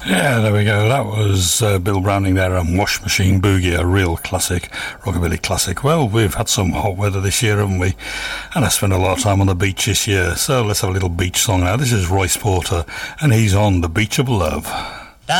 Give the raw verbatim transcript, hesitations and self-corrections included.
Yeah, there we go. That was uh, Bill Browning there and Wash Machine Boogie, a real classic, rockabilly classic. Well, we've had some hot weather this year, haven't we? And I spent a lot of time on the beach this year, so let's have a little beach song now. This is Royce Porter, and he's on The Beach of Love.